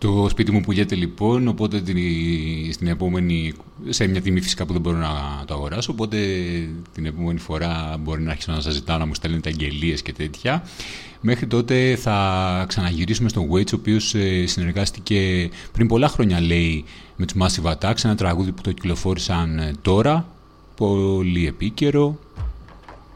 Το σπίτι μου πουλιέται λοιπόν, οπότε στην επόμενη, σε μια τιμή φυσικά που δεν μπορώ να το αγοράσω, οπότε την επόμενη φορά μπορεί να αρχίσω να σας ζητάω να μου στέλνετε αγγελίες και τέτοια. Μέχρι τότε θα ξαναγυρίσουμε στον Waits, ο οποίος συνεργάστηκε πριν πολλά χρόνια, λέει, με τους Massive Attacks, ένα τραγούδι που το κυκλοφόρησαν τώρα, πολύ επίκαιρο.